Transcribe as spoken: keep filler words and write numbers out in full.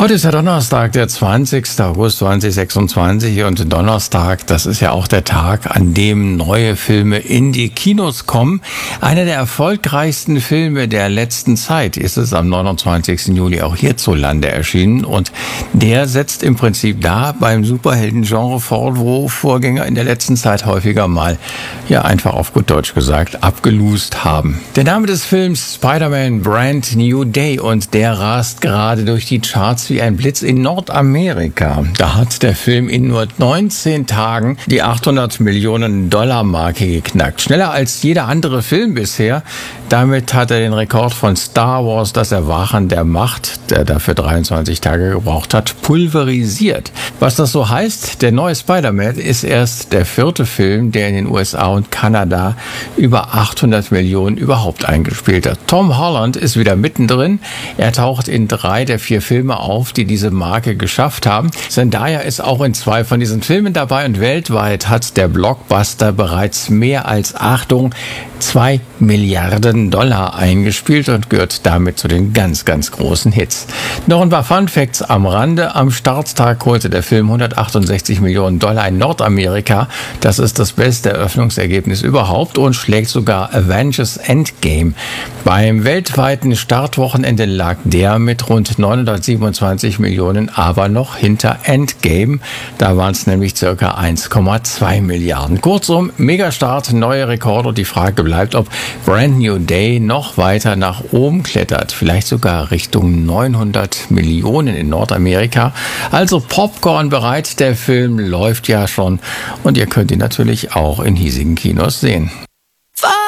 Heute ist ja Donnerstag, der zwanzigster August zweitausendsechsundzwanzig und Donnerstag, das ist ja auch der Tag, an dem neue Filme in die Kinos kommen. Einer der erfolgreichsten Filme der letzten Zeit ist es am neunundzwanzigsten Juli auch hierzulande erschienen und der setzt im Prinzip da beim Superhelden-Genre fort, wo Vorgänger in der letzten Zeit häufiger mal, ja einfach auf gut Deutsch gesagt, abgelust haben. Der Name des Films Spider-Man Brand New Day und der rast gerade durch die Charts wie ein Blitz in Nordamerika. Da hat der Film in nur neunzehn Tagen die achthundert Millionen Dollar Marke geknackt. Schneller als jeder andere Film bisher. Damit hat er den Rekord von Star Wars, das Erwachen der Macht, der dafür dreiundzwanzig Tage gebraucht hat, pulverisiert. Was das so heißt, der neue Spider-Man ist erst der vierte Film, der in den U S A und Kanada über achthundert Millionen überhaupt eingespielt hat. Tom Holland ist wieder mittendrin. Er taucht in drei der vier Filme auf, die diese Marke geschafft haben. Zendaya ist auch in zwei von diesen Filmen dabei und weltweit hat der Blockbuster bereits mehr als, Achtung, zwei Milliarden Dollar eingespielt und gehört damit zu den ganz, ganz großen Hits. Noch ein paar Fun Facts am Rande. Am Starttag holte der Film hundertachtundsechzig Millionen Dollar in Nordamerika. Das ist das beste Eröffnungsergebnis überhaupt und schlägt sogar Avengers Endgame. Beim weltweiten Startwochenende lag der mit rund neunhundertsiebenundzwanzig Millionen aber noch hinter Endgame. Da waren es nämlich circa eins Komma zwei Milliarden. Kurzum, Megastart, neue Rekorde und die Frage bleibt, ob Brand New Day noch weiter nach oben klettert, vielleicht sogar Richtung neunhundert Millionen in Nordamerika. Also Popcorn bereit, der Film läuft ja schon und ihr könnt ihn natürlich auch in hiesigen Kinos sehen.